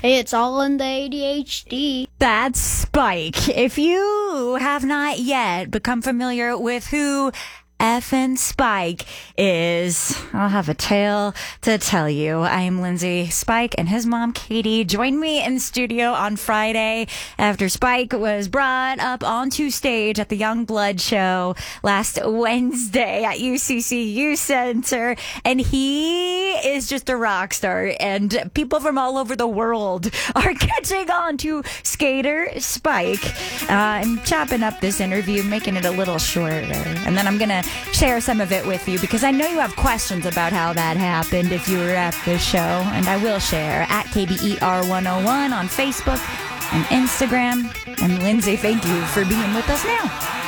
It's all in the ADHD. That's Spike. If you have not yet become familiar with who effing Spike is, I'll have a tale to tell you. I am Lindsay. Spike and his mom, Katie, joined me in studio on Friday after Spike was brought up onto stage at the Young Blood Show last Wednesday at UCC Center. And he is just a rock star. And people from all over the world are catching on to Skater Spike. I'm chopping up this interview, making it a little shorter. And then I'm going to share some of it with you because I know you have questions about how that happened if you were at the show, and I will share at KBER 101 on Facebook and Instagram. And Lindsay, thank you for being with us now.